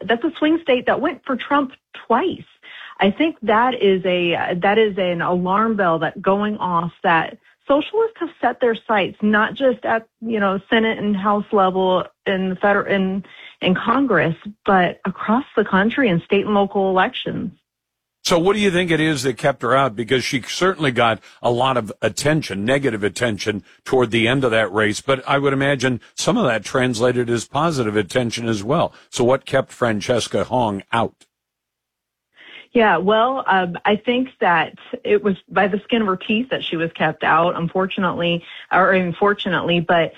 that's a swing state that went for Trump twice. I think that is an alarm bell that going off that socialists have set their sights not just at Senate and House level in the federal in Congress, but across the country in state and local elections. So what do you think it is that kept her out? Because she certainly got a lot of attention, negative attention, toward the end of that race. But I would imagine some of that translated as positive attention as well. So what kept Francesca Hong out? Yeah, well, I think that it was by the skin of her teeth that she was kept out, unfortunately, or fortunately. But,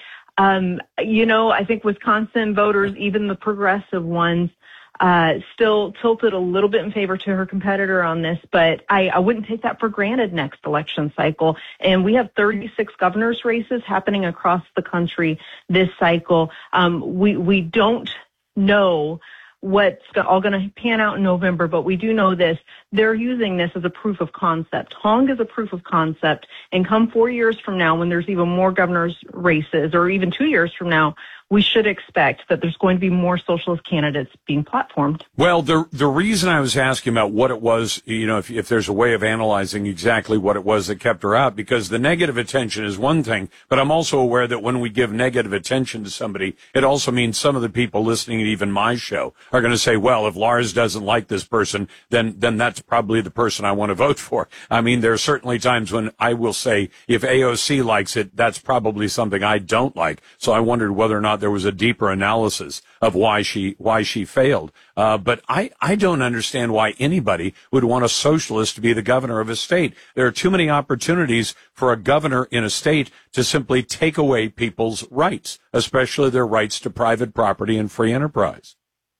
I think Wisconsin voters, even the progressive ones, still tilted a little bit in favor to her competitor on this, but I wouldn't take that for granted next election cycle. And we have 36 governor's races happening across the country this cycle. We don't know what's all going to pan out in November, but we do know this. They're using this as a proof of concept. Hong is a proof of concept, and come 4 years from now, when there's even more governor's races, or even 2 years from now, we should expect that there's going to be more socialist candidates being platformed. Well, the reason I was asking about what it was, if there's a way of analyzing exactly what it was that kept her out, because the negative attention is one thing, but I'm also aware that when we give negative attention to somebody, it also means some of the people listening to even my show are going to say, well, if Lars doesn't like this person, then that's probably the person I want to vote for. I mean, there are certainly times when I will say, if AOC likes it, that's probably something I don't like. So I wondered whether or not there was a deeper analysis of why she failed. But I don't understand why anybody would want a socialist to be the governor of a state. There are too many opportunities for a governor in a state to simply take away people's rights, especially their rights to private property and free enterprise.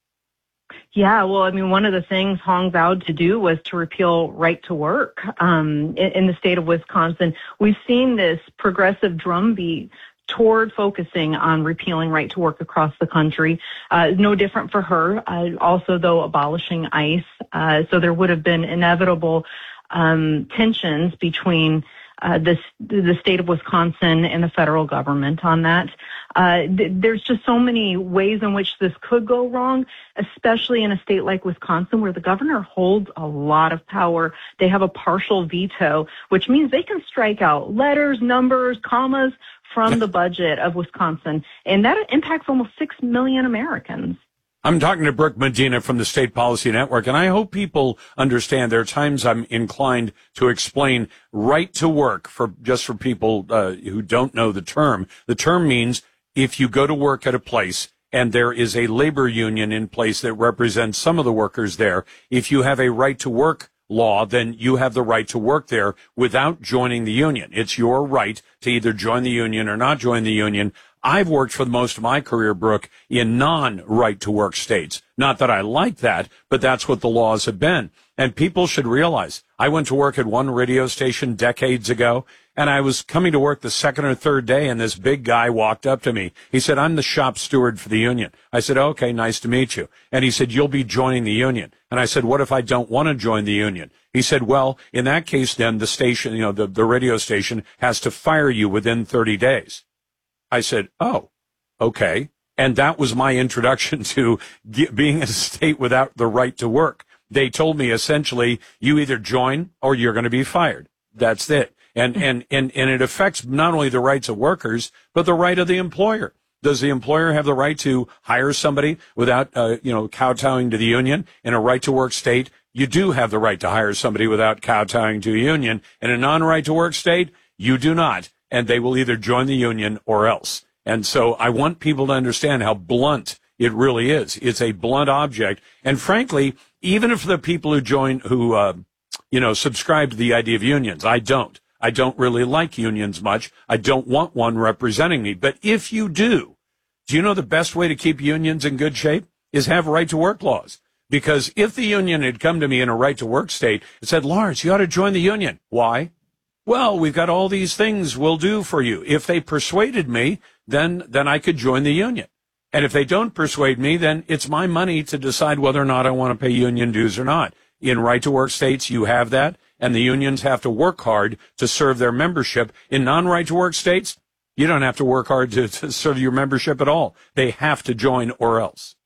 Yeah, well, I mean, one of the things Hong vowed to do was to repeal right to work in the state of Wisconsin. We've seen this progressive drumbeat toward focusing on repealing right to work across the country. No different for her. Also, though, abolishing ICE. So there would have been inevitable tensions between the state of Wisconsin and the federal government on that. There's just so many ways in which this could go wrong, especially in a state like Wisconsin where the governor holds a lot of power. They have a partial veto, which means they can strike out letters, numbers, commas from the budget of Wisconsin, and that impacts almost 6 million Americans. I'm talking to Brooke Medina from the State Policy Network, and I hope people understand there are times I'm inclined to explain right to work for people who don't know the term. The term means if you go to work at a place and there is a labor union in place that represents some of the workers there, if you have a right to work law, then you have the right to work there without joining the union. It's your right to either join the union or not join the union. I've worked for most of my career, Brooke, in non-right-to-work states. Not that I like that, but that's what the laws have been. And people should realize, I went to work at one radio station decades ago, and I was coming to work the second or third day, and this big guy walked up to me. He said, I'm the shop steward for the union. I said, okay, nice to meet you. And he said, you'll be joining the union. And I said, what if I don't want to join the union? He said, well, in that case, then the station, the radio station has to fire you within 30 days. I said, oh, okay. And that was my introduction to being in a state without the right to work. They told me essentially, you either join or you're going to be fired. That's it. And it affects not only the rights of workers, but the right of the employer. Does the employer have the right to hire somebody without, kowtowing to the union? In a right to work state, you do have the right to hire somebody without kowtowing to a union. In a non-right to work state, you do not. And they will either join the union or else. And so I want people to understand how blunt it really is. It's a blunt object. And frankly, even if the people who subscribe to the idea of unions, I don't really like unions much. I don't want one representing me. But if you do you know the best way to keep unions in good shape is have right to work laws? Because if the union had come to me in a right to work state and said, Lars, you ought to join the union. Why? Well, we've got all these things we'll do for you. If they persuaded me, then I could join the union. And if they don't persuade me, then it's my money to decide whether or not I want to pay union dues or not. In right-to-work states, you have that, and the unions have to work hard to serve their membership. In non-right-to-work states, you don't have to work hard to serve your membership at all. They have to join or else.